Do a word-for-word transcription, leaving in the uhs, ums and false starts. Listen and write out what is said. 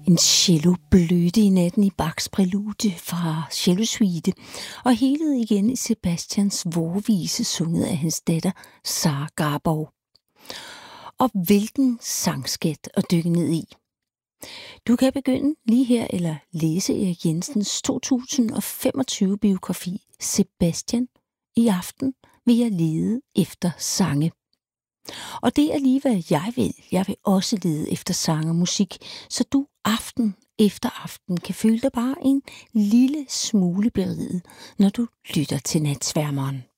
En cello blødte i natten i Bachs prælude fra cellosuite og helede igen i Sebastians vårvise, sunget af hans datter Sara Garborg. Og hvilken sangskat at dykke ned i. Du kan begynde lige her eller læse Erik Jensens to tusind og femogtyve biografi Sebastian. I aften vil jeg lede efter sange. Og det er lige hvad jeg vil. Jeg vil også lede efter sang og musik, så du aften efter aften kan føle dig bare en lille smule beriget, når du lytter til Natsværmeren.